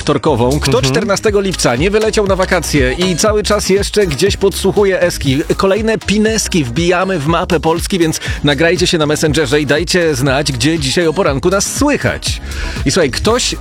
wtorkową. Kto 14 lipca nie wyleciał na wakacje i cały czas jeszcze gdzieś podsłuchuje eski? Kolejne pineski wbijamy w mapę Polski, więc nagrajcie się na Messengerze i dajcie znać, gdzie dzisiaj o poranku nas słychać. I słuchaj, ktoś